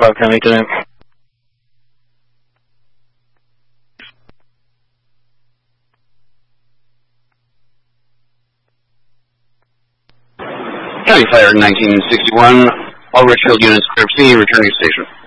Park County today. County Fire 1961, all Richfield units, clear of scene, returning to station.